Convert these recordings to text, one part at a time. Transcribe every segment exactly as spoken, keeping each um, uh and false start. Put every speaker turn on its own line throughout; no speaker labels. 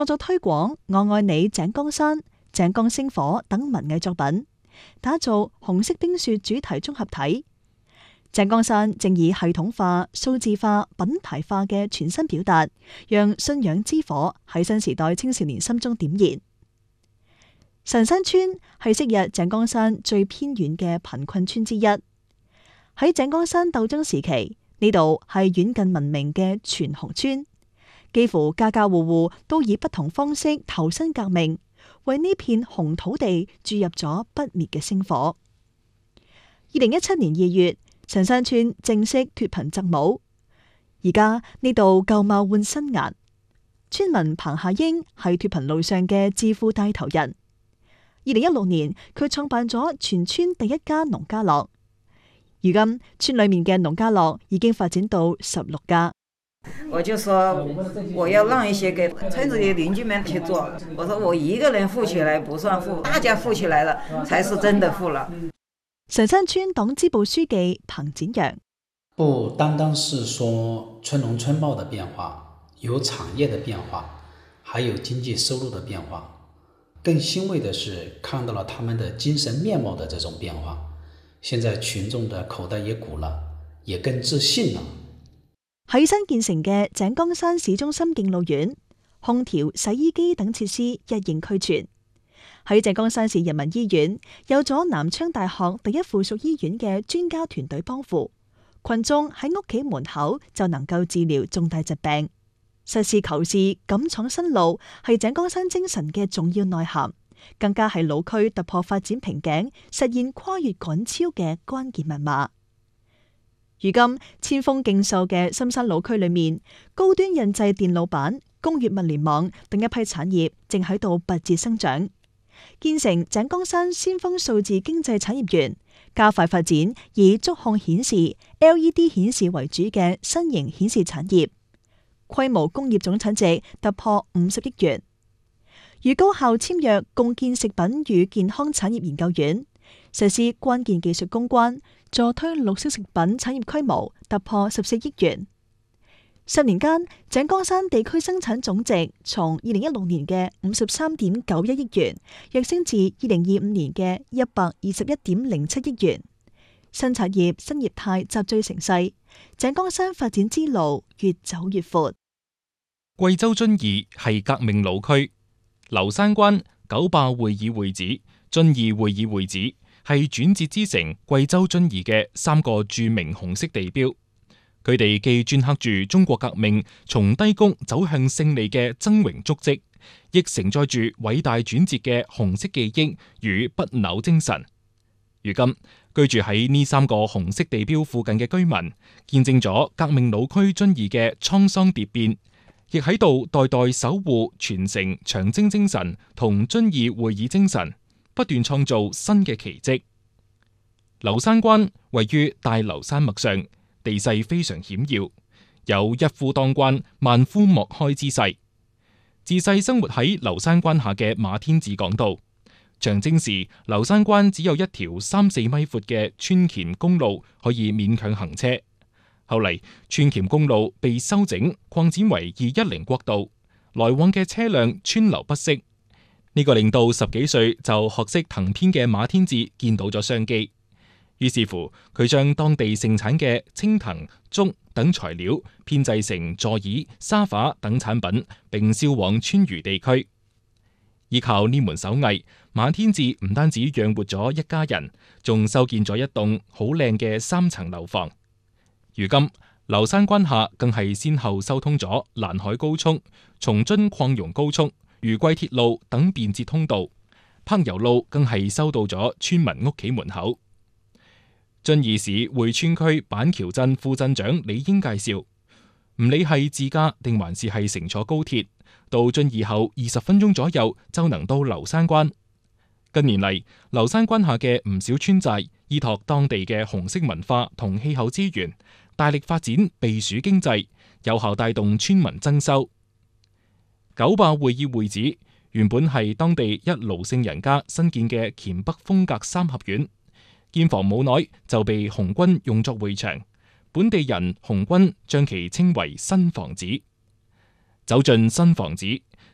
創作推廣我愛你井岡山、井岡星火等文藝作品，打造紅色冰雪主題綜合體。井岡山正以系統化、數字化、品牌化嘅全新表達，讓信仰之火喺新時代青少年心中點燃。神山村係昔日井岡山最偏遠嘅貧困村之一。喺井岡山鬥爭時期，呢度係遠近聞名嘅全紅村，幾乎家家戶戶都以不同方式投身革命，為呢片紅土地注入咗不滅嘅星火。二零一七年二月，神山村正式脫貧擇武，而家呢度舊貌換新顏。村民彭夏英係脫貧路上嘅致富帶頭人。二零一六年，佢創辦咗全村第一家農家樂。如今，村裏面嘅農家樂已經發展到十六家。
我就說我要讓一些給村子的鄰居們去做。我說我一個人富起來不算富，大家富起來了才是真的富了。
神山村黨支部書記彭展陽：
不單單是說村農村貌的變化，有產業的變化，還有經濟收入的變化。更欣慰的是看到了他們的精神面貌的這種變化。現在群眾的口袋也鼓了，也更自信了。
喺新建成嘅井岡山市中心敬老院，空調、洗衣機等設施一應俱全。喺井岡山市人民醫院，有咗南昌大學第一附屬醫院嘅專家團隊幫扶，群眾喺屋企門口就能夠治療重大疾病。實事求是、敢闖新路，係井岡山精神嘅重要內涵，更加係老區突破發展瓶頸、實現跨越趕超嘅關鍵密碼。如今千峰競秀嘅深山老區裏面，高端印製電路板、工業物聯網等一批產業正喺度拔節生長，建成井岡山先鋒數字經濟產業園，加快發展以觸控顯示、L E D 顯示為主嘅新型顯示產業，規模工業總產值突破五十億元。與高校簽約共建食品與健康產業研究院，實施關鍵技術攻關，助推綠色食品產業規模突破十四億元。十年間，井岡山地區生產總值從二零一六年嘅五十三點九一億元，躍升至二零二五年嘅一百二十一點零七億元。新產業、新業態集聚成勢，井岡山發展之路越走越闊。
貴州遵義係革命老區，劉山關、九壩會議會址、遵義會議會址係轉折之城貴州遵義嘅三個著名紅色地標。佢哋既鐫刻住中國革命從低谷走向勝利嘅崢嶸足跡，亦承載住偉大轉折嘅紅色記憶與不朽精神。如今居住喺呢三個紅色地標附近嘅居民，見證咗革命老區遵義嘅滄桑蝶變，亦喺度代代守護傳承長征精神同遵義會議精神，不斷創造新嘅奇蹟。劉山關位於大劉山脈上，地勢非常險要，有一夫當關，萬夫莫開之勢。自細生活喺劉山關下嘅馬天志講到，長征時劉山關只有一條三四米闊嘅村黔公路可以勉強行車，後嚟村黔公路被修整擴展為二一零國道，來往嘅車輛川流不息。呢、這個令到十幾歲就學識藤編嘅馬天志見到咗商機。於是乎，佢將當地盛產嘅青藤、竹等材料編製成座椅、沙發等產品，並銷往川渝地區。依靠呢門手藝，馬天志唔單止養活咗一家人，仲修建咗一棟好靚嘅三層樓房。如今，劉山關下更係先後修通咗蘭海高速、松津擴容高速、渝桂鐵路等便捷通道，柏油路更係修到咗村民屋企門口。遵義市會川區板橋鎮副鎮長李英介紹，唔理係自駕定還是係乘坐高鐵，到遵義後二十分鐘左右就能到劉山關。近年嚟，劉山關下嘅唔少村寨依託當地嘅紅色文化同氣候資源，大力發展避暑經濟，有效帶動村民增收。九壩會議會址原本係當地一盧姓人家新建嘅黔北風格三合院。建房冇耐就被紅軍用作會場，本地人紅軍將其稱為新房子。走進新房子，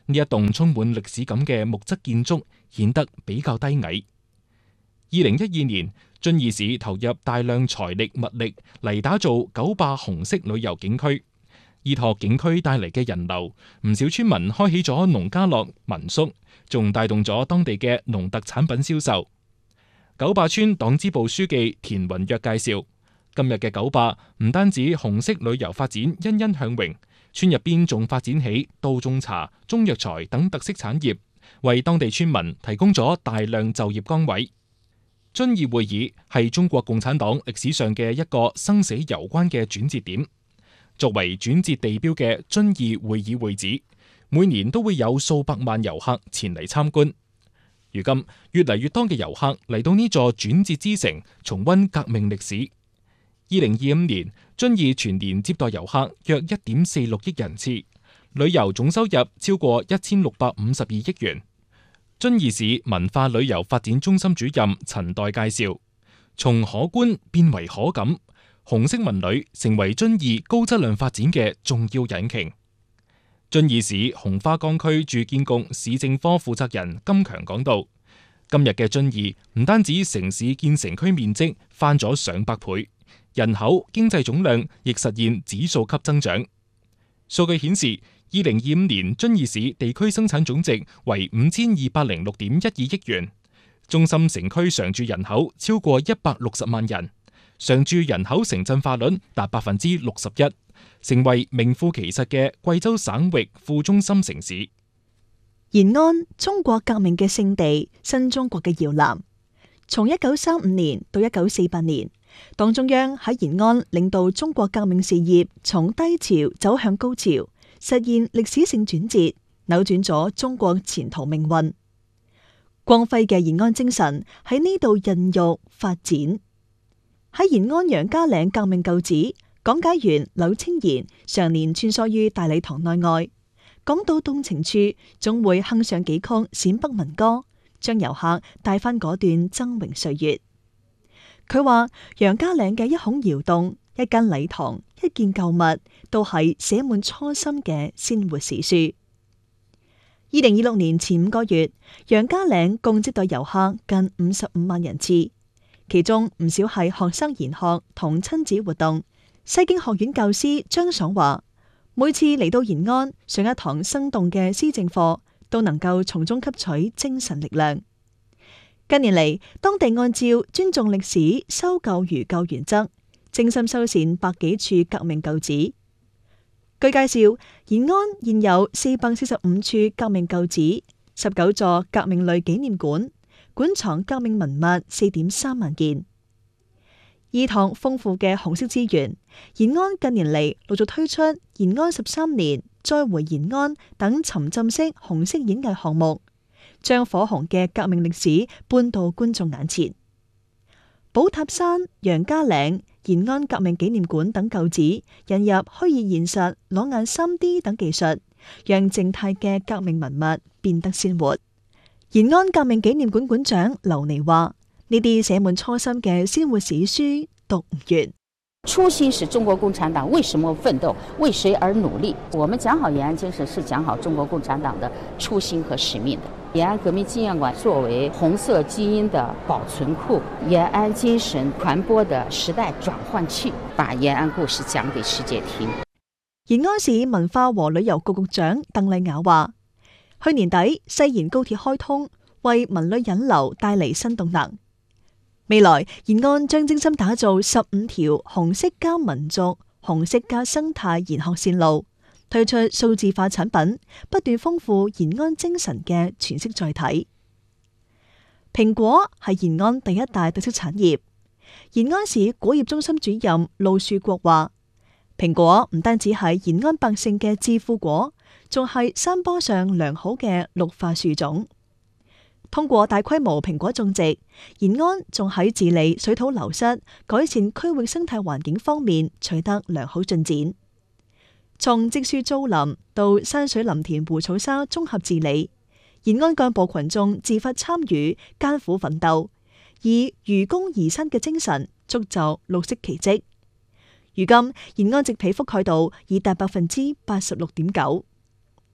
呢一棟充滿歷史感嘅木質建築顯得比較低矮。二零一二年，遵義市投入大量財力物力嚟打造九壩紅色旅遊景區，依託景區帶嚟嘅人流，唔少村民開起咗農家樂民宿，仲帶動咗當地嘅農特產品銷售。九壩村黨支部書記田雲躍介紹，今日嘅九壩唔單止紅色旅遊發展欣欣向榮，村入邊仲發展起稻種茶、中藥材等特色產業，為當地村民提供咗大量就業崗位。遵義會議係中國共產黨歷史上嘅一個生死攸關嘅轉折點。作為轉折地標嘅遵義會議會址，每年都會有數百萬遊客前嚟參觀。如今越嚟越多嘅遊客嚟到呢座轉折之城，重溫革命歷史。二零二五年，遵義全年接待遊客約一點四六億人次，旅遊總收入超過一千六百五十二億元。遵義市文化旅遊發展中心主任陳代介紹，從可觀變為可感，紅色文旅成為遵義高質量發展嘅重要引擎。遵義市紅花崗區住建局市政科負責人金強講到，今日嘅遵義唔單止城市建成區面積翻咗上百倍，人口經濟總量亦實現指數級增長。數據顯示，二零二五年遵義市地區生產總值為五千二百零六點一二億元，中心城區常住人口超過一百六十萬人，常住人口城鎮化率達百分之六十一，成為名副其實嘅貴州省域副中心城市。
延安，中國革命嘅聖地，新中國嘅搖籃。從一九三五年到一九四八年，黨中央喺延安領導中國革命事業從低潮走向高潮，實現歷史性轉折，扭轉咗中國前途命運。光輝嘅延安精神喺呢度孕育發展。喺延安楊家嶺革命舊址，講解員柳清賢常年穿梭於大禮堂內外，講到動情處，總會哼上幾曲陝北民歌，將遊客帶返嗰段崢嶸歲月。佢話楊家嶺嘅一孔窑洞、一間禮堂、一件舊物，都係寫滿初心嘅鮮活史書。二零二六年前五個月，楊家嶺共接待遊客近五十五萬人次，其中唔少係學生研學同親子活動。西京學院教師張爽話，每次嚟到延安上一堂生動嘅施政課，都能夠從中吸取精神力量。近年嚟，當地按照尊重歷史、修舊如舊原則，精心修繕百幾處革命舊址。據介紹，延安現有四百四十五處革命舊址，十九座革命類紀念館，館藏革命文物四點三萬件。依託豐富嘅紅色資源，延安近年嚟陸續推出延安十三年、再回延安等沉浸式紅色演藝項目，將火紅嘅革命歷史搬到觀眾眼前。寶塔山、楊家嶺、延安革命紀念館等舊址引入虛擬現實、裸眼 三 D 等技術，讓靜態嘅革命文物變得鮮活。延安革命紀念館館長劉妮話：呢啲寫滿初心嘅鮮活史書讀唔完。
初心是中國共產黨為什麼奮鬥，為誰而努力。我們講好延安精神，是講好中國共產黨的初心和使命的。延安革命紀念館作為紅色基因的保存庫，延安精神傳播的時代轉換器，把延安故事講給世界聽。
延安市文化和旅遊局局長鄧麗雅話：去年底西延高鐵開通，為文旅引流帶嚟新動能。未來延安將精心打造十五條紅色加民族、紅色加生態研學線路，推出數字化產品，不斷豐富延安精神嘅詮釋載體。蘋果係延安第一大特色產業。延安市果業中心主任陸樹國話：蘋果唔單止係延安百姓嘅致富果，仲係山坡上良好嘅綠化樹種。通過大規模蘋果種植，延安仲喺治理水土流失、改善區域生態環境方面取得良好進展。從植樹造林到山水林田湖草沙綜合治理，延安幹部群眾自發參與，艱苦奮鬥，以愚公移山嘅精神築就綠色奇蹟。如今，延安植被覆蓋度已達百分之八十六點九。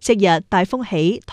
即日大風起。